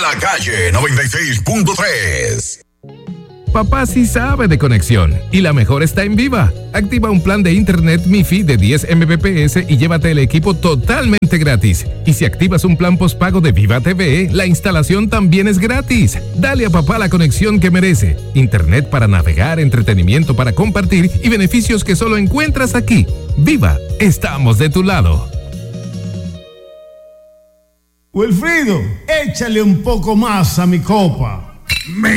la calle 96.3. Papá sí sabe de conexión y la mejor está en Viva. Activa un plan de internet MiFi de 10 Mbps y llévate el equipo totalmente gratis. Y si activas un plan postpago de Viva TV, la instalación también es gratis. Dale a papá la conexión que merece. Internet para navegar, entretenimiento para compartir y beneficios que solo encuentras aquí. Viva, estamos de tu lado. Wilfrido, échale un poco más a mi copa.